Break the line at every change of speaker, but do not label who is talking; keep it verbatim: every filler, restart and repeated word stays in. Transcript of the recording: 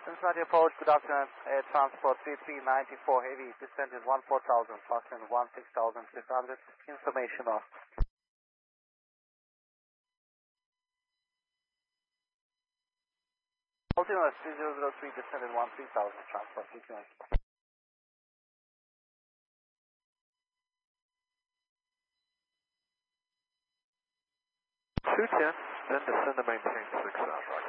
Cincinnati Approach, good afternoon. Air Transport three three nine four Heavy, descent is one four thousand, fast in one six thousand six hundred. Information off. Altimeter three zero zero three, descent is one three thousand, transport three two nine.
two ten, then descend to maintain six out.